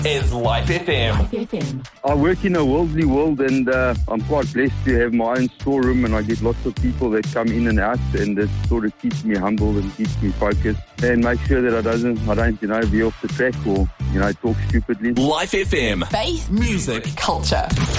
is Life FM. I work in a worldly world, and I'm quite blessed to have my own storeroom, and I get lots of people that come in and out, and that sort of keeps me humble and keeps me focused and make sure that I don't, be off the track or, talk stupidly. Life FM. Faith, music, culture.